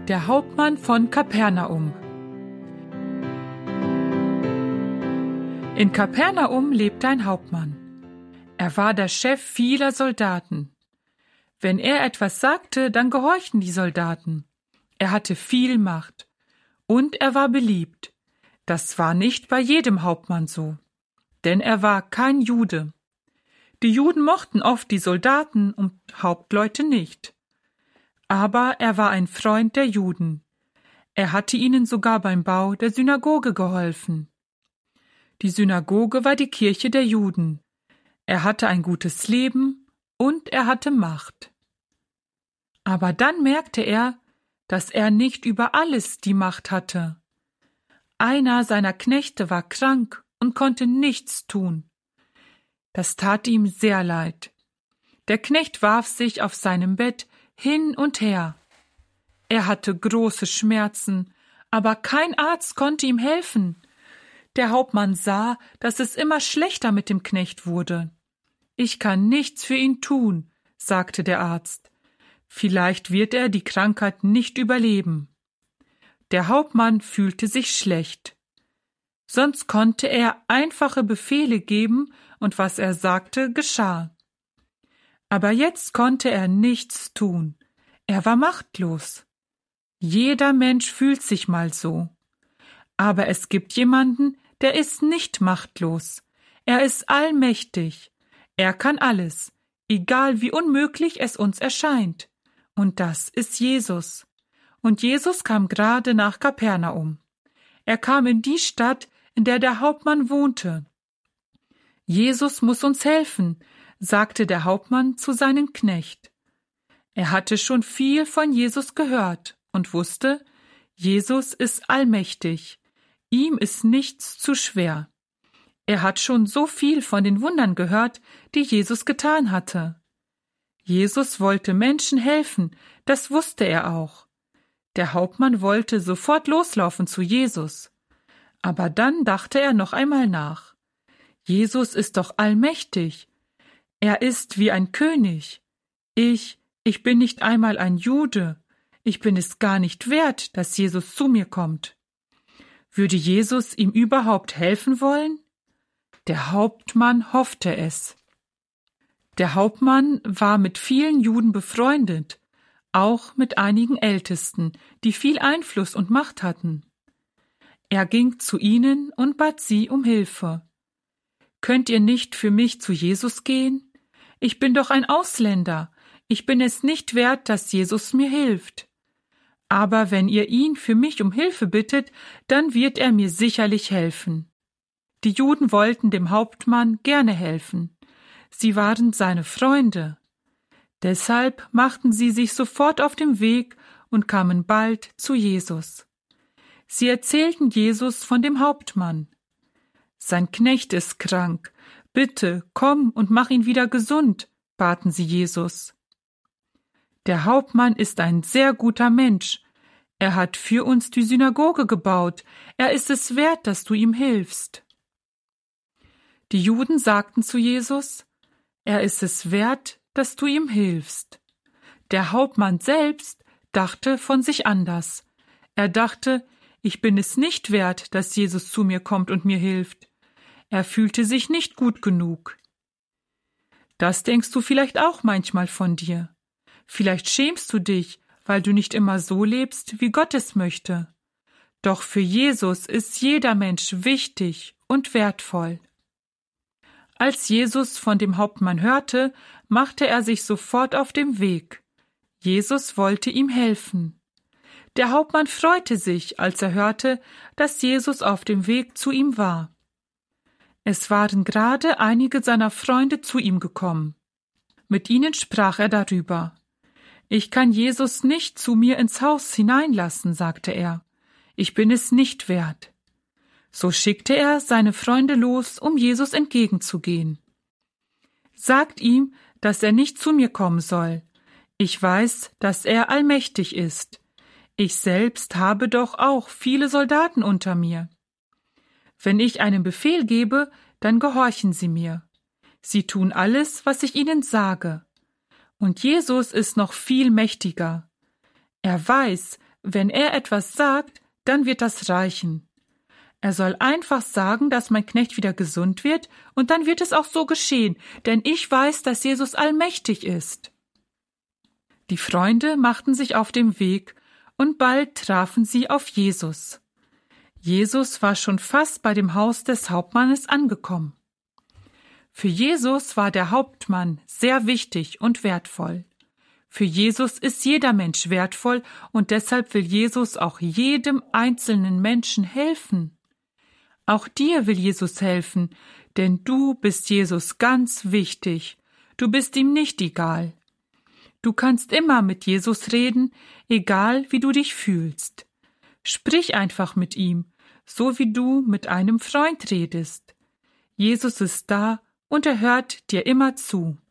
Der Hauptmann von Kapernaum. In Kapernaum lebte ein Hauptmann. Er war der Chef vieler Soldaten. Wenn er etwas sagte, dann gehorchten die Soldaten. Er hatte viel Macht. Und er war beliebt. Das war nicht bei jedem Hauptmann so. Denn er war kein Jude. Die Juden mochten oft die Soldaten und Hauptleute nicht. Aber er war ein Freund der Juden. Er hatte ihnen sogar beim Bau der Synagoge geholfen. Die Synagoge war die Kirche der Juden. Er hatte ein gutes Leben und er hatte Macht. Aber dann merkte er, dass er nicht über alles die Macht hatte. Einer seiner Knechte war krank und konnte nichts tun. Das tat ihm sehr leid. Der Knecht warf sich auf seinem Bett hin und her. Er hatte große Schmerzen, aber kein Arzt konnte ihm helfen. Der Hauptmann sah, dass es immer schlechter mit dem Knecht wurde. »Ich kann nichts für ihn tun«, sagte der Arzt. »Vielleicht wird er die Krankheit nicht überleben.« Der Hauptmann fühlte sich schlecht. Sonst konnte er einfache Befehle geben, und was er sagte, geschah. Aber jetzt konnte er nichts tun. Er war machtlos. Jeder Mensch fühlt sich mal so. Aber es gibt jemanden, der ist nicht machtlos. Er ist allmächtig. Er kann alles, egal wie unmöglich es uns erscheint. Und das ist Jesus. Und Jesus kam gerade nach Kapernaum. Er kam in die Stadt, in der der Hauptmann wohnte. »Jesus muss uns helfen«, sagte der Hauptmann zu seinem Knecht. Er hatte schon viel von Jesus gehört und wusste, Jesus ist allmächtig. Ihm ist nichts zu schwer. Er hat schon so viel von den Wundern gehört, die Jesus getan hatte. Jesus wollte Menschen helfen, das wusste er auch. Der Hauptmann wollte sofort loslaufen zu Jesus. Aber dann dachte er noch einmal nach. Jesus ist doch allmächtig. Er ist wie ein König. Ich bin nicht einmal ein Jude. Ich bin es gar nicht wert, dass Jesus zu mir kommt. Würde Jesus ihm überhaupt helfen wollen? Der Hauptmann hoffte es. Der Hauptmann war mit vielen Juden befreundet, auch mit einigen Ältesten, die viel Einfluss und Macht hatten. Er ging zu ihnen und bat sie um Hilfe. »Könnt ihr nicht für mich zu Jesus gehen? Ich bin doch ein Ausländer. Ich bin es nicht wert, dass Jesus mir hilft. Aber wenn ihr ihn für mich um Hilfe bittet, dann wird er mir sicherlich helfen.« Die Juden wollten dem Hauptmann gerne helfen. Sie waren seine Freunde. Deshalb machten sie sich sofort auf den Weg und kamen bald zu Jesus. Sie erzählten Jesus von dem Hauptmann. »Sein Knecht ist krank. Bitte, komm und mach ihn wieder gesund«, baten sie Jesus. »Der Hauptmann ist ein sehr guter Mensch. Er hat für uns die Synagoge gebaut. Er ist es wert, dass du ihm hilfst.« Die Juden sagten zu Jesus, »Er ist es wert, dass du ihm hilfst.« Der Hauptmann selbst dachte von sich anders. Er dachte, ich bin es nicht wert, dass Jesus zu mir kommt und mir hilft. Er fühlte sich nicht gut genug. Das denkst du vielleicht auch manchmal von dir. Vielleicht schämst du dich, weil du nicht immer so lebst, wie Gott es möchte. Doch für Jesus ist jeder Mensch wichtig und wertvoll. Als Jesus von dem Hauptmann hörte, machte er sich sofort auf den Weg. Jesus wollte ihm helfen. Der Hauptmann freute sich, als er hörte, dass Jesus auf dem Weg zu ihm war. Es waren gerade einige seiner Freunde zu ihm gekommen. Mit ihnen sprach er darüber. »Ich kann Jesus nicht zu mir ins Haus hineinlassen«, sagte er. »Ich bin es nicht wert.« So schickte er seine Freunde los, um Jesus entgegenzugehen. »Sagt ihm, dass er nicht zu mir kommen soll. Ich weiß, dass er allmächtig ist. Ich selbst habe doch auch viele Soldaten unter mir. Wenn ich einen Befehl gebe, dann gehorchen sie mir. Sie tun alles, was ich ihnen sage. Und Jesus ist noch viel mächtiger. Er weiß, Wenn er etwas sagt, dann wird das reichen. Er soll einfach sagen, dass mein Knecht wieder gesund wird, und dann wird es auch so geschehen, denn ich weiß, dass Jesus allmächtig ist. Die Freunde machten sich auf den Weg, und bald trafen sie auf Jesus. Jesus war schon fast bei dem Haus des Hauptmannes angekommen. Für Jesus war der Hauptmann sehr wichtig und wertvoll. Für Jesus ist jeder Mensch wertvoll, und deshalb will Jesus auch jedem einzelnen Menschen helfen. Auch dir will Jesus helfen, denn du bist Jesus ganz wichtig. Du bist ihm nicht egal. Du kannst immer mit Jesus reden, egal wie du dich fühlst. Sprich einfach mit ihm, so wie du mit einem Freund redest. Jesus ist da und er hört dir immer zu.